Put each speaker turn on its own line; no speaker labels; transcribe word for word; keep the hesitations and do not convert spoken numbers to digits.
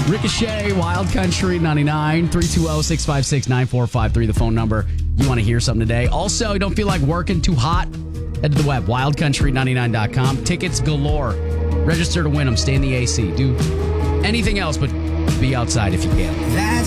Ricochet, Wild Country ninety-nine, three two zero, six five six, nine four five three, the phone number. You want to hear something today. Also, you don't feel like working too hot? Head to the web, wild country ninety-nine dot com. Tickets galore. Register to win them. Stay in the A C. Do anything else but be outside if you can.